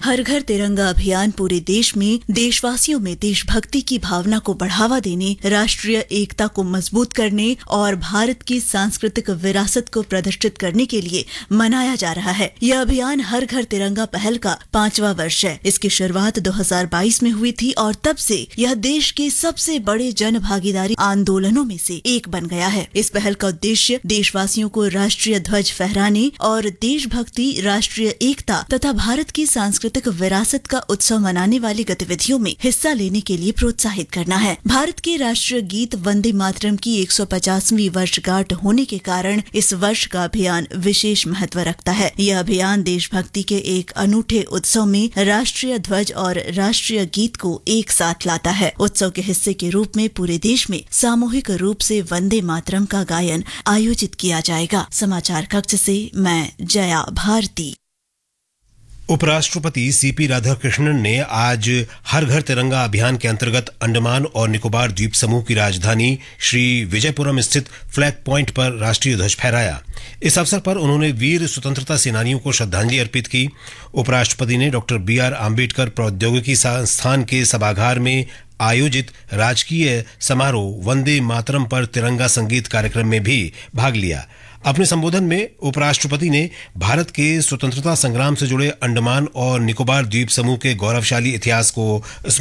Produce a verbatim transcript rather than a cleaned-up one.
हर घर तिरंगा अभियान पूरे देश में देशवासियों में देशभक्ति की भावना को बढ़ावा देने, राष्ट्रीय एकता को मजबूत करने और भारत की सांस्कृतिक विरासत को प्रदर्शित करने के लिए मनाया जा रहा है। यह अभियान हर घर तिरंगा पहल का पांचवा वर्ष है। इसकी शुरुआत दो हज़ार बाईस में हुई थी और तब से यह देश के सबसे बड़े जन भागीदारी आंदोलनों में से एक बन गया है। इस पहल का उद्देश्य देशवासियों को राष्ट्रीय ध्वज फहराने और देशभक्ति, राष्ट्रीय एकता तथा भारत की सांस्कृतिक विरासत का उत्सव मनाने वाली गतिविधियों में हिस्सा लेने के लिए प्रोत्साहित करना है। भारत के राष्ट्रीय गीत वंदे मातरम की एक सौ पचासवीं वर्षगांठ होने के कारण इस वर्ष का अभियान विशेष महत्व रखता है। यह अभियान देशभक्ति के एक अनूठे उत्सव में राष्ट्रीय ध्वज और राष्ट्रीय गीत को एक साथ लाता है। उत्सव के हिस्से के रूप में पूरे देश में सामूहिक रूप से वंदे मातरम का गायन आयोजित किया जाएगा। समाचार कक्ष से मैं जया भारती। उपराष्ट्रपति सीपी राधाकृष्णन ने आज हर घर तिरंगा अभियान के अंतर्गत अंडमान और निकोबार द्वीप समूह की राजधानी श्री विजयपुरम स्थित फ्लैग पॉइंट पर राष्ट्रीय ध्वज फहराया। इस अवसर पर उन्होंने वीर स्वतंत्रता सेनानियों को श्रद्धांजलि अर्पित की। उपराष्ट्रपति ने डॉक्टर बी आर आम्बेडकर प्रौद्योगिकी संस्थान के सभागार में आयोजित राजकीय समारोह वंदे मातरम पर तिरंगा संगीत कार्यक्रम में भी भाग लिया। अपने संबोधन में उपराष्ट्रपति ने भारत के स्वतंत्रता संग्राम से जुड़े अंडमान और निकोबार द्वीप समूह के गौरवशाली इतिहास को